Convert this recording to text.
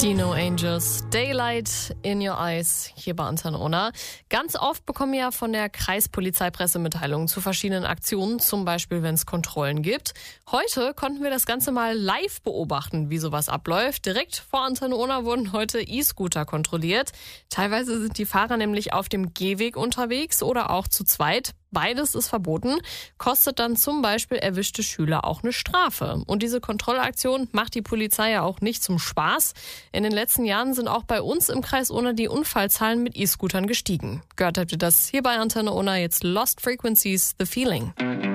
Die No Angels, Daylight in Your Eyes, hier bei Antenne Unna. Ganz oft bekommen wir ja von der Kreispolizei Pressemitteilungen zu verschiedenen Aktionen, zum Beispiel wenn es Kontrollen gibt. Heute konnten wir das Ganze mal live beobachten, wie sowas abläuft. Direkt vor Antenne Unna wurden heute E-Scooter kontrolliert. Teilweise sind die Fahrer nämlich auf dem Gehweg unterwegs oder auch zu zweit. Beides ist verboten, kostet dann zum Beispiel erwischte Schüler auch eine Strafe. Und diese Kontrollaktion macht die Polizei ja auch nicht zum Spaß. In den letzten Jahren sind auch bei uns im Kreis Unna die Unfallzahlen mit E-Scootern gestiegen. Gehört habt ihr das hier bei Antenne Unna, jetzt Lost Frequencies, The Feeling.